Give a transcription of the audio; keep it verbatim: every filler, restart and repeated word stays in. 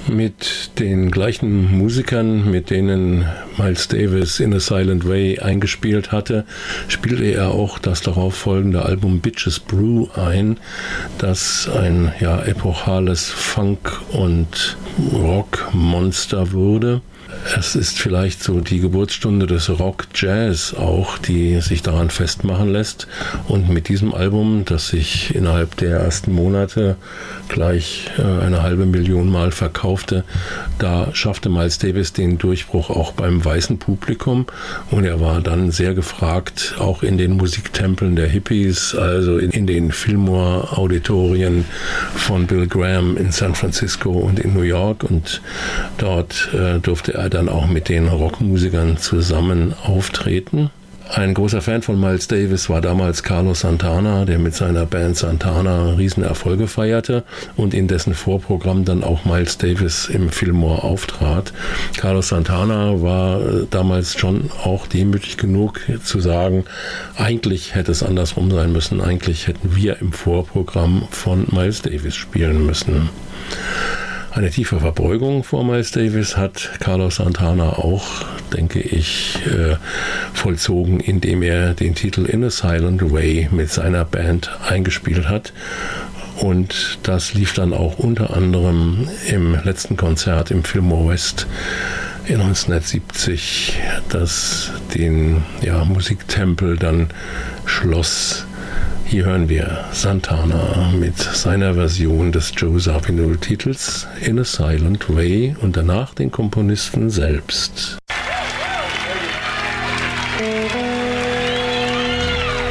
Mit den gleichen Musikern, mit denen Miles Davis In a Silent Way eingespielt hatte, spielte er auch das darauf folgende Album Bitches Brew ein, das ein ja, epochales Funk- und Rockmonster wurde. Es ist vielleicht so die Geburtsstunde des Rock-Jazz auch, die sich daran festmachen lässt. Und mit diesem Album, das sich innerhalb der ersten Monate gleich äh, eine halbe Million Mal verkaufte, da schaffte Miles Davis den Durchbruch auch beim weißen Publikum. Und er war dann sehr gefragt, auch in den Musiktempeln der Hippies, also in, in den Fillmore-Auditorien von Bill Graham in San Francisco und in New York. Und dort äh, durfte er dann auch mit den Rockmusikern zusammen auftreten. Ein großer Fan von Miles Davis war damals Carlos Santana, der mit seiner Band Santana Riesenerfolge feierte und in dessen Vorprogramm dann auch Miles Davis im Fillmore auftrat. Carlos Santana war damals schon auch demütig genug zu sagen, eigentlich hätte es andersrum sein müssen, eigentlich hätten wir im Vorprogramm von Miles Davis spielen müssen. Eine tiefe Verbeugung vor Miles Davis hat Carlos Santana auch, denke ich, äh, vollzogen, indem er den Titel In a Silent Way mit seiner Band eingespielt hat. Und das lief dann auch unter anderem im letzten Konzert im Fillmore West in neunzehnhundertsiebzig, das den ja, Musiktempel dann schloss. Hier hören wir Santana mit seiner Version des Joe Zawinul-Titels In a Silent Way und danach den Komponisten selbst.